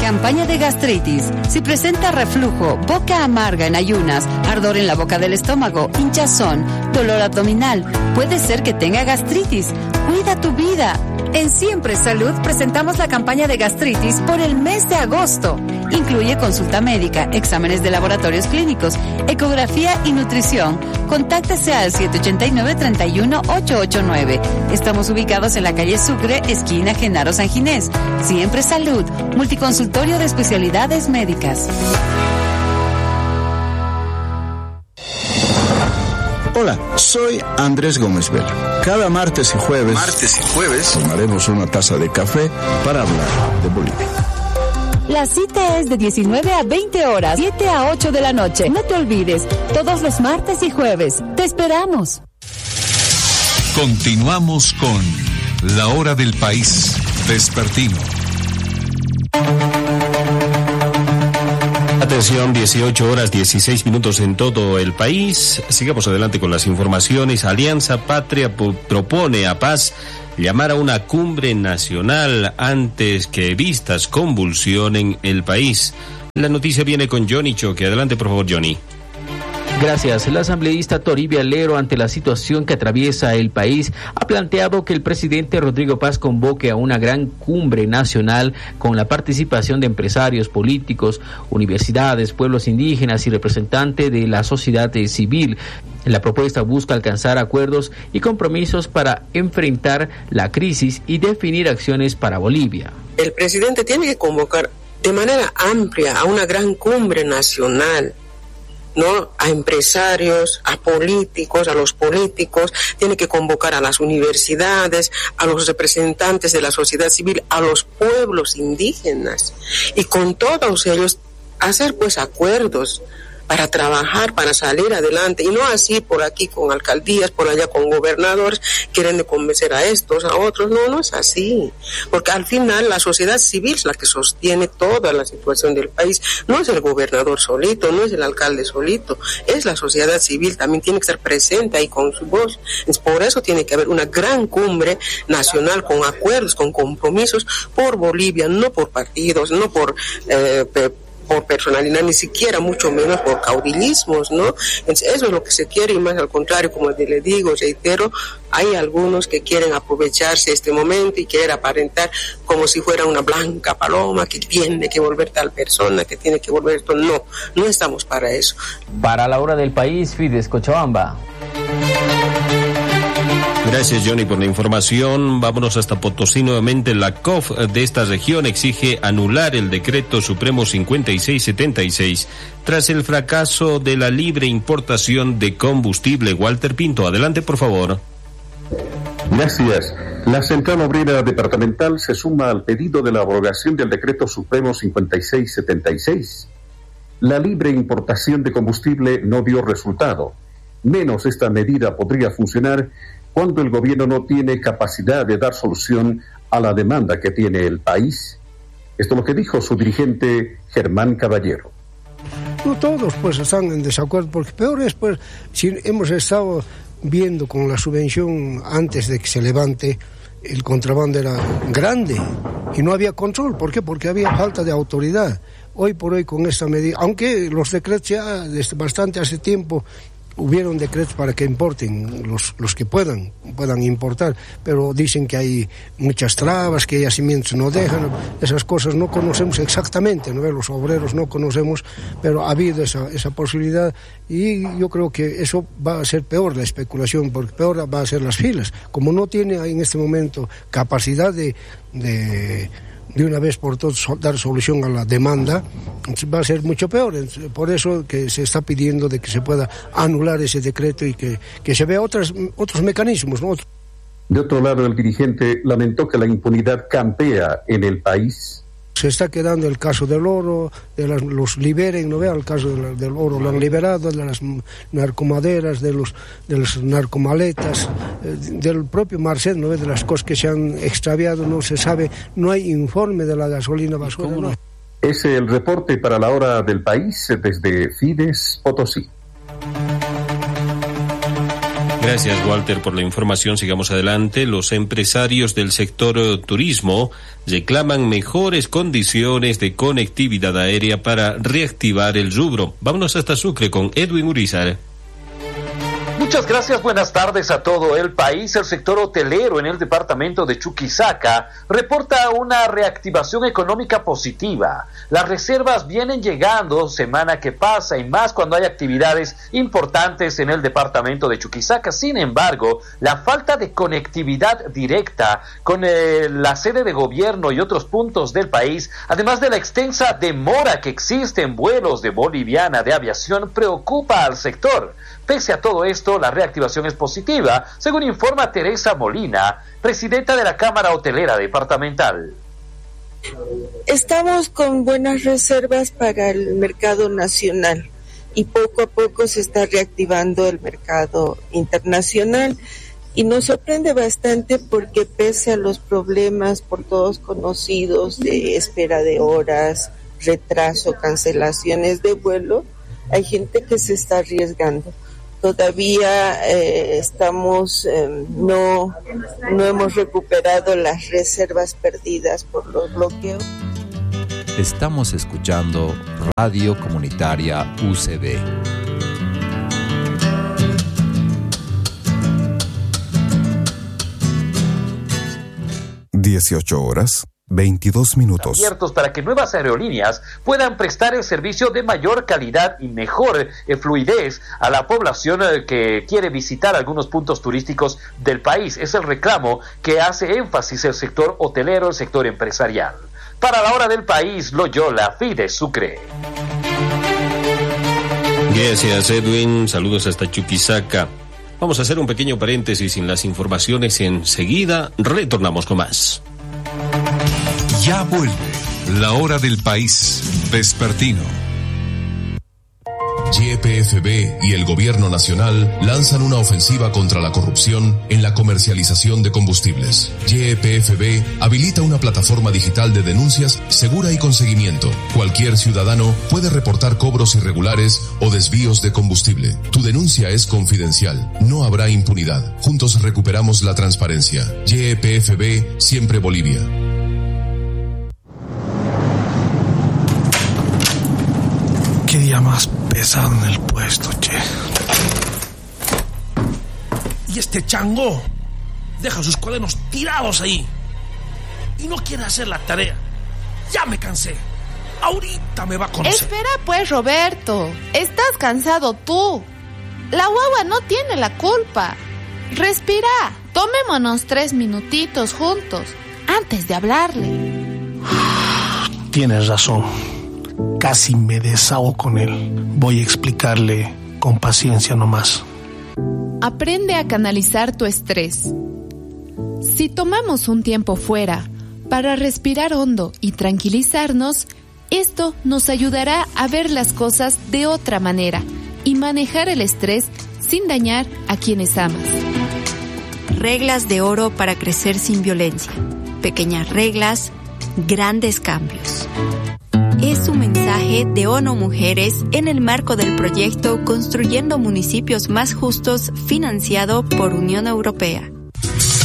Campaña de gastritis. Si presenta reflujo, boca amarga en ayunas, ardor en la boca del estómago, hinchazón, dolor abdominal, puede ser que tenga gastritis. Cuida tu vida. En Siempre Salud presentamos la campaña de gastritis por el mes de agosto. Incluye consulta médica, exámenes de laboratorios clínicos, ecografía y nutrición. Contáctese al 789-31889. Estamos ubicados en la calle Sucre, esquina Genaro San Ginés. Siempre Salud, multiconsultorio de especialidades médicas. Hola, soy Andrés Gómez Vela. Cada martes y jueves tomaremos una taza de café para hablar de Bolivia. La cita es de 19 a 20 horas, 7 a 8 de la noche. No te olvides, todos los martes y jueves. Te esperamos. Continuamos con La Hora del País Vespertino. Atención, 18 horas 16 minutos en todo el país. Sigamos adelante con las informaciones. Alianza Patria propone a Paz llamar a una cumbre nacional antes que vistas convulsionen el país. La noticia viene con Johnny Choque. Adelante, por favor, Johnny. Gracias. El asambleísta Toribia Lero, ante la situación que atraviesa el país, ha planteado que el presidente Rodrigo Paz convoque a una gran cumbre nacional con la participación de empresarios, políticos, universidades, pueblos indígenas y representantes de la sociedad civil. La propuesta busca alcanzar acuerdos y compromisos para enfrentar la crisis y definir acciones para Bolivia. El presidente tiene que convocar de manera amplia a una gran cumbre nacional, ¿no? A empresarios, a políticos, a los políticos, tiene que convocar a las universidades, a los representantes de la sociedad civil, a los pueblos indígenas, y con todos ellos hacer pues acuerdos para trabajar, para salir adelante, y no así por aquí con alcaldías, por allá con gobernadores, quieren convencer a estos, a otros. No es así, porque al final la sociedad civil es la que sostiene toda la situación del país, no es el gobernador solito, no es el alcalde solito, es la sociedad civil, también tiene que estar presente ahí con su voz. Por eso tiene que haber una gran cumbre nacional con acuerdos, con compromisos por Bolivia, no por partidos, no por personalidad, ni siquiera, mucho menos por caudillismos, ¿no? Entonces, eso es lo que se quiere, y más al contrario, como le digo, reitero, hay algunos que quieren aprovecharse este momento y quieren aparentar como si fuera una blanca paloma que tiene que volver tal persona, que tiene que volver esto. No estamos para eso. Para La Hora del País, Fides Cochabamba. Gracias, Johnny, por la información. Vámonos hasta Potosí nuevamente. La COF de esta región exige anular el decreto supremo 5676 tras el fracaso de la libre importación de combustible. Walter Pinto, adelante, por favor. Gracias. La Central Obrera Departamental se suma al pedido de la abrogación del decreto supremo 5676. La libre importación de combustible no dio resultado. Menos esta medida podría funcionar cuando el gobierno no tiene capacidad de dar solución a la demanda que tiene el país. Esto es lo que dijo su dirigente Germán Caballero. No todos pues están en desacuerdo, porque peor es pues si hemos estado viendo con la subvención antes de que se levante, el contrabando era grande y no había control. ¿Por qué? Porque había falta de autoridad. Hoy por hoy con esta medida, aunque los decretos ya desde bastante hace tiempo hubieron decretos para que importen los que puedan importar, pero dicen que hay muchas trabas, que yacimientos no dejan, esas cosas no conocemos exactamente, ¿no? Los obreros no conocemos, pero ha habido esa posibilidad, y yo creo que eso va a ser peor, la especulación, porque peor va a ser las filas. Como no tiene en este momento capacidad de una vez por todas dar solución a la demanda, va a ser mucho peor. Por eso que se está pidiendo de que se pueda anular ese decreto y que se vea otros mecanismos, ¿no? De otro lado, el dirigente lamentó que la impunidad campea en el país. Se está quedando el caso del oro, los liberen, ¿no vea? El caso del oro lo han liberado, de las narcomaderas, de las narcomaletas, del propio Marcel, ¿no ve? De las cosas que se han extraviado, no se sabe, no hay informe de la gasolina basura. ¿No? Es el reporte para La Hora del País desde Fides Potosí. Gracias, Walter, por la información. Sigamos adelante. Los empresarios del sector turismo reclaman mejores condiciones de conectividad aérea para reactivar el rubro. Vámonos hasta Sucre con Edwin Urizar. Muchas gracias, buenas tardes a todo el país. El sector hotelero en el departamento de Chuquisaca reporta una reactivación económica positiva. Las reservas vienen llegando semana que pasa y más cuando hay actividades importantes en el departamento de Chuquisaca. Sin embargo, la falta de conectividad directa con la sede de gobierno y otros puntos del país, además de la extensa demora que existe en vuelos de Boliviana de Aviación, preocupa al sector. Pese a todo esto, la reactivación es positiva, según informa Teresa Molina, presidenta de la Cámara Hotelera Departamental. Estamos con buenas reservas para el mercado nacional y poco a poco se está reactivando el mercado internacional y nos sorprende bastante porque pese a los problemas por todos conocidos de espera de horas, retraso, cancelaciones de vuelo, hay gente que se está arriesgando. Todavía estamos, no hemos recuperado las reservas perdidas por los bloqueos. Estamos escuchando Radio Comunitaria UCB. (18:22). Abiertos para que nuevas aerolíneas puedan prestar el servicio de mayor calidad y mejor fluidez a la población que quiere visitar algunos puntos turísticos del país. Es el reclamo que hace énfasis el sector hotelero, el sector empresarial. Para la hora del país, Loyola Fide Sucre. Gracias, Edwin. Saludos hasta Chuquisaca. Vamos a hacer un pequeño paréntesis en las informaciones. Enseguida retornamos con más. Ya vuelve la hora del país vespertino. YPFB y el Gobierno Nacional lanzan una ofensiva contra la corrupción en la comercialización de combustibles. YPFB habilita una plataforma digital de denuncias segura y con seguimiento. Cualquier ciudadano puede reportar cobros irregulares o desvíos de combustible. Tu denuncia es confidencial. No habrá impunidad. Juntos recuperamos la transparencia. YPFB, siempre Bolivia. Qué día más pesado en el puesto, che. Y este chango deja sus cuadernos tirados ahí y no quiere hacer la tarea. Ya me cansé. Ahorita me va a conocer. Espera pues, Roberto. Estás cansado tú. La guagua no tiene la culpa. Respira. Tomémonos 3 minutitos juntos antes de hablarle. Tienes razón. Casi me desahogo con él. Voy a explicarle con paciencia nomás. Aprende a canalizar tu estrés. Si tomamos un tiempo fuera para respirar hondo y tranquilizarnos, esto nos ayudará a ver las cosas de otra manera y manejar el estrés sin dañar a quienes amas. Reglas de oro para crecer sin violencia. Pequeñas reglas, grandes cambios. Es un mensaje de ONU Mujeres en el marco del proyecto Construyendo Municipios Más Justos, financiado por Unión Europea.